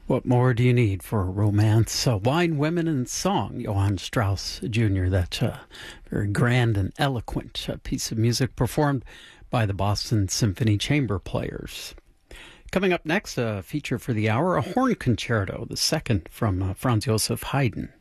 What more do you need for romance? Wine, Women, and Song. Johann Strauss Jr., that very grand and eloquent piece of music performed by the Boston Symphony Chamber Players. Coming up next, a feature for the hour, a horn concerto, the second from Franz Joseph Haydn.